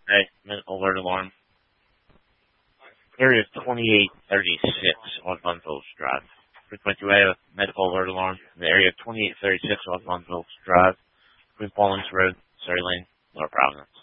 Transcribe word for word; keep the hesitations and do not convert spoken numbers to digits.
Hey, medical alert alarm. Area twenty-eight thirty-six on Bunville Drive. Frequency way of medical alert alarm. The area twenty-eight thirty-six on Bunville Drive. Between Paulins Road, Surrey Lane, Lower Providence.